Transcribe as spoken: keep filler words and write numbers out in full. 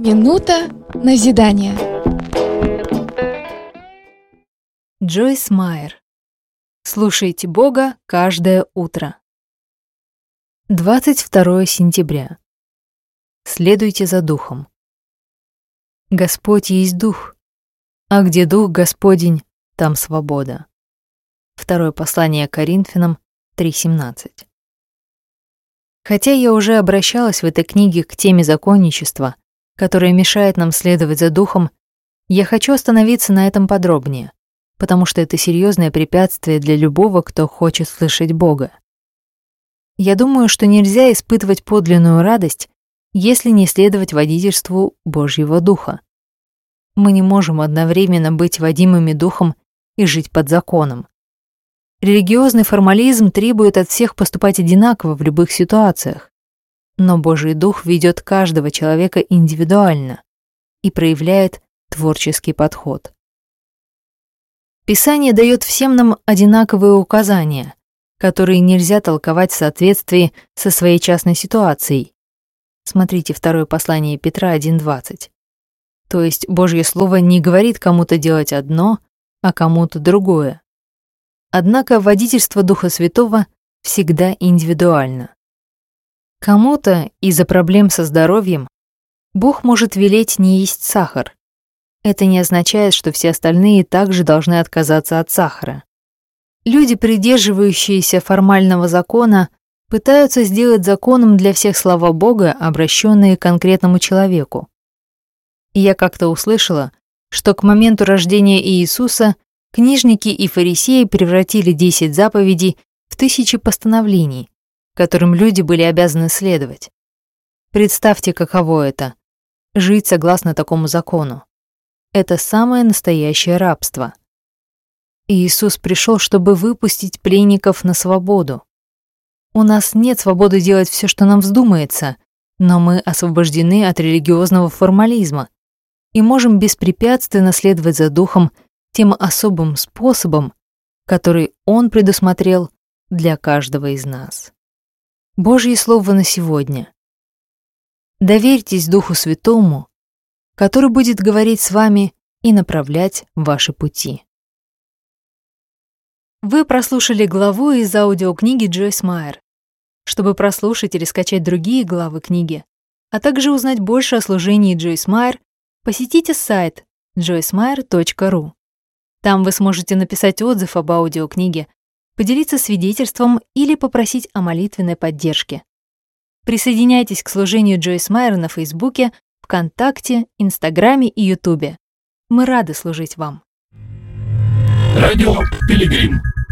Минута назидания. Джойс Майер. Слушайте Бога каждое утро. двадцать второе сентября. Следуйте за Духом. Господь есть Дух, а где Дух Господень, там свобода. Второе послание Коринфянам три семнадцать. Хотя я уже обращалась в этой книге к теме законничества, которая мешает нам следовать за Духом, я хочу остановиться на этом подробнее, потому что это серьезное препятствие для любого, кто хочет слышать Бога. Я думаю, что нельзя испытывать подлинную радость, если не следовать водительству Божьего Духа. Мы не можем одновременно быть водимыми Духом и жить под законом. Религиозный формализм требует от всех поступать одинаково в любых ситуациях. Но Божий Дух ведет каждого человека индивидуально и проявляет творческий подход. Писание дает всем нам одинаковые указания, которые нельзя толковать в соответствии со своей частной ситуацией. Смотрите второе послание Петра один двадцать. То есть Божье Слово не говорит кому-то делать одно, а кому-то другое. Однако водительство Духа Святого всегда индивидуально. Кому-то из-за проблем со здоровьем Бог может велеть не есть сахар. Это не означает, что все остальные также должны отказаться от сахара. Люди, придерживающиеся формального закона, пытаются сделать законом для всех слова Бога, обращенные к конкретному человеку. И я как-то услышала, что к моменту рождения Иисуса книжники и фарисеи превратили десять заповедей в тысячи постановлений, которым люди были обязаны следовать. Представьте, каково это — жить согласно такому закону. Это самое настоящее рабство. Иисус пришел, чтобы выпустить пленников на свободу. У нас нет свободы делать все, что нам вздумается, но мы освобождены от религиозного формализма и можем беспрепятственно следовать за Духом тем особым способом, который Он предусмотрел для каждого из нас. Божье Слово на сегодня. Доверьтесь Духу Святому, который будет говорить с вами и направлять ваши пути. Вы прослушали главу из аудиокниги Джойс Майер. Чтобы прослушать или скачать другие главы книги, а также узнать больше о служении Джойс Майер, посетите сайт джойс майер точка ру. Там вы сможете написать отзыв об аудиокниге, поделиться свидетельством или попросить о молитвенной поддержке. Присоединяйтесь к служению Джойс Майер на Фейсбуке, ВКонтакте, Инстаграме и Ютубе. Мы рады служить вам. Радио Пилигрим.